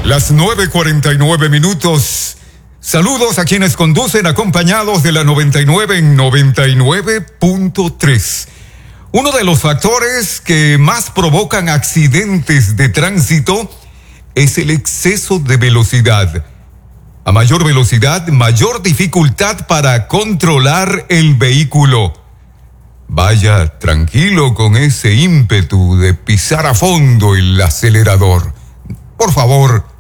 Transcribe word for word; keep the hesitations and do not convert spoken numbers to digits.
Las nueve cuarenta y nueve minutos. Saludos a quienes conducen acompañados de la noventa y nueve en noventa y nueve punto tres. Uno de los factores que más provocan accidentes de tránsito es el exceso de velocidad. A mayor velocidad, mayor dificultad para controlar el vehículo. Vaya tranquilo con ese ímpetu de pisar a fondo el acelerador. Por favor,